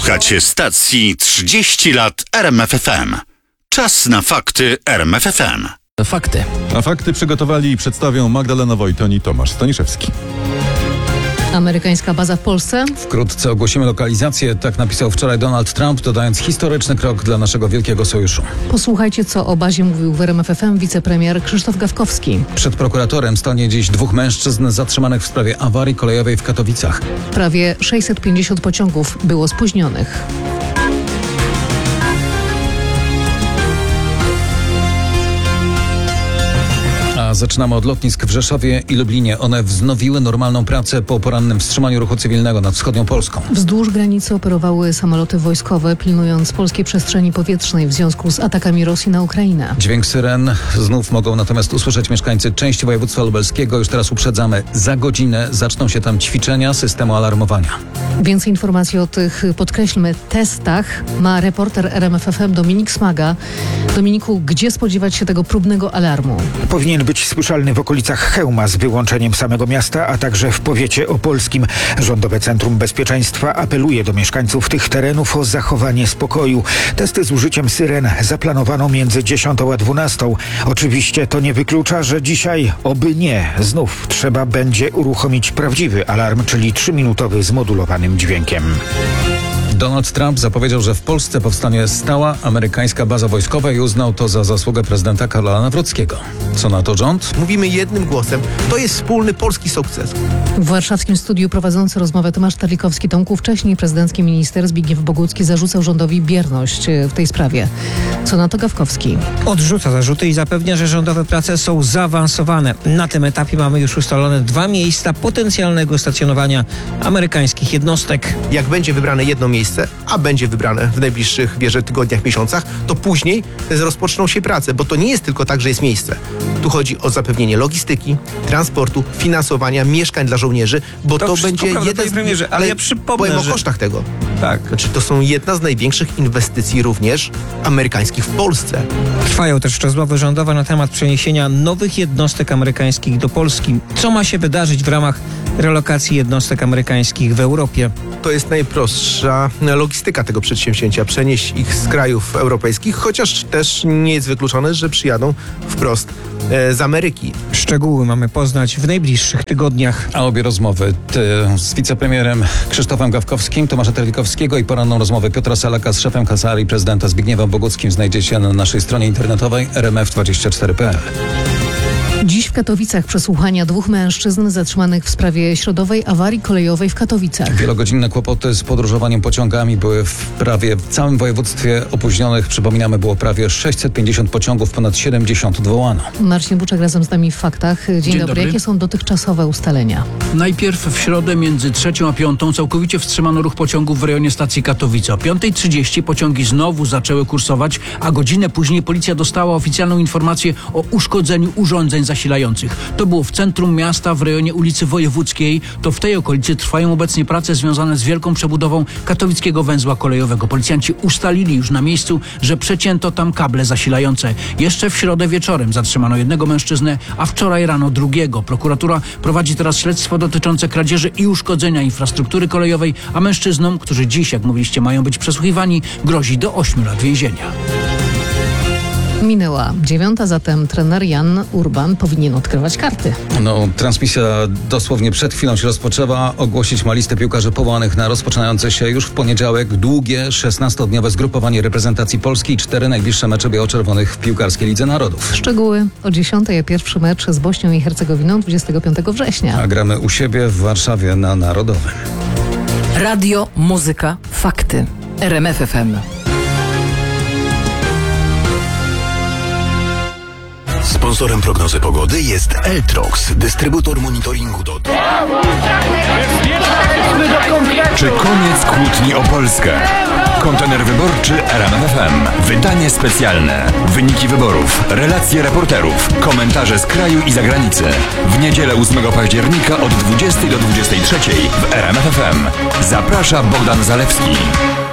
Słuchacie stacji 30 lat RMF FM. Czas na fakty RMF FM. Fakty. A fakty przygotowali i przedstawią Magdalena Wojton i Tomasz Staniszewski. Amerykańska baza w Polsce? Wkrótce ogłosimy lokalizację, tak napisał wczoraj Donald Trump, dodając historyczny krok dla naszego wielkiego sojuszu. Posłuchajcie, co o bazie mówił w RMF FM wicepremier Krzysztof Gawkowski. Przed prokuratorem stanie dziś dwóch mężczyzn zatrzymanych w sprawie awarii kolejowej w Katowicach. Prawie 650 pociągów było spóźnionych. Zaczynamy od lotnisk w Rzeszowie i Lublinie. One wznowiły normalną pracę po porannym wstrzymaniu ruchu cywilnego nad wschodnią Polską. Wzdłuż granicy operowały samoloty wojskowe, pilnując polskiej przestrzeni powietrznej w związku z atakami Rosji na Ukrainę. Dźwięk syren znów mogą natomiast usłyszeć mieszkańcy części województwa lubelskiego. Już teraz uprzedzamy, za godzinę zaczną się tam ćwiczenia systemu alarmowania. Więcej informacji o tych, podkreślmy, testach ma reporter RMF FM Dominik Smaga. Dominiku, gdzie spodziewać się tego próbnego alarmu? Powinien być słyszalny w okolicach Chełma z wyłączeniem samego miasta, a także w powiecie opolskim. Rządowe Centrum Bezpieczeństwa apeluje do mieszkańców tych terenów o zachowanie spokoju. Testy z użyciem syren zaplanowano między 10 a 12. Oczywiście to nie wyklucza, że dzisiaj, oby nie, znów trzeba będzie uruchomić prawdziwy alarm, czyli 3-minutowy z modulowanym dźwiękiem. Donald Trump zapowiedział, że w Polsce powstanie stała amerykańska baza wojskowa i uznał to za zasługę prezydenta Karola Nawrockiego. Co na to rząd? Mówimy jednym głosem. To jest wspólny polski sukces. W warszawskim studiu prowadzący rozmowę Tomasz Terlikowski-Tomku, wcześniej prezydencki minister Zbigniew Bogucki zarzucał rządowi bierność w tej sprawie. Co na to Gawkowski? Odrzuca zarzuty i zapewnia, że rządowe prace są zaawansowane. Na tym etapie mamy już ustalone 2 miejsca potencjalnego stacjonowania amerykańskich jednostek. Jak będzie wybrane jedno miejsce, a będzie wybrane w najbliższych, wierzę, tygodniach, miesiącach, to później rozpoczną się prace, bo to nie jest tylko tak, że jest miejsce. Tu chodzi o zapewnienie logistyki, transportu, finansowania, mieszkań dla żołnierzy, bo to będzie jeden z... Ale ja przypomnę, powiem o kosztach tego. Tak. Znaczy, to są jedna z największych inwestycji również amerykańskich w Polsce. Trwają też rozmowy rządowe na temat przeniesienia nowych jednostek amerykańskich do Polski. Co ma się wydarzyć w ramach relokacji jednostek amerykańskich w Europie? To jest najprostsza logistyka tego przedsięwzięcia. Przenieść ich z krajów europejskich, chociaż też nie jest wykluczone, że przyjadą wprost z Ameryki. Szczegóły mamy poznać w najbliższych tygodniach. A obie rozmowy z wicepremierem Krzysztofem Gawkowskim, Tomasza Terlikowskiego i poranną rozmowę Piotra Salaka z szefem Kancelarii Prezydenta Zbigniewem Boguckim znajdziecie na naszej stronie internetowej rmf24.pl. Dziś w Katowicach przesłuchania 2 mężczyzn zatrzymanych w sprawie środowej awarii kolejowej w Katowicach. Wielogodzinne kłopoty z podróżowaniem pociągami były w prawie w całym województwie opóźnionych. Przypominamy, było prawie 650 pociągów, ponad 70 odwołano. Marcin Buczek razem z nami w Faktach. Dzień dobry. Jakie są dotychczasowe ustalenia? Najpierw w środę między 3 a 5 całkowicie wstrzymano ruch pociągów w rejonie stacji Katowice. O 5:30 pociągi znowu zaczęły kursować, a godzinę później policja dostała oficjalną informację o uszkodzeniu urządzeń zasilających. To było w centrum miasta, w rejonie ulicy Wojewódzkiej. To w tej okolicy trwają obecnie prace związane z wielką przebudową katowickiego węzła kolejowego. Policjanci ustalili już na miejscu, że przecięto tam kable zasilające. Jeszcze w środę wieczorem zatrzymano jednego mężczyznę, a wczoraj rano drugiego. Prokuratura prowadzi teraz śledztwo dotyczące kradzieży i uszkodzenia infrastruktury kolejowej, a mężczyznom, którzy dziś, jak mówiliście, mają być przesłuchiwani, grozi do 8 lat więzienia. Minęła 9, zatem trener Jan Urban powinien odkrywać karty. Transmisja dosłownie przed chwilą się rozpoczęła. Ogłosić ma listę piłkarzy powołanych na rozpoczynające się już w poniedziałek długie 16-dniowe zgrupowanie reprezentacji Polski i 4 najbliższe mecze biało-czerwonych w piłkarskiej Lidze Narodów. Szczegóły o 10, a pierwszy mecz z Bośnią i Hercegowiną 25 września. A gramy u siebie w Warszawie na Narodowym. Radio, muzyka, fakty. RMF FM. Sponsorem prognozy pogody jest Eltrox, dystrybutor monitoringu do... Czy koniec kłótni o Polskę? Kontener wyborczy RMF FM. Wydanie specjalne. Wyniki wyborów, relacje reporterów, komentarze z kraju i zagranicy. W niedzielę 8 października od 20 do 23 w RMF FM. Zaprasza Bogdan Zalewski.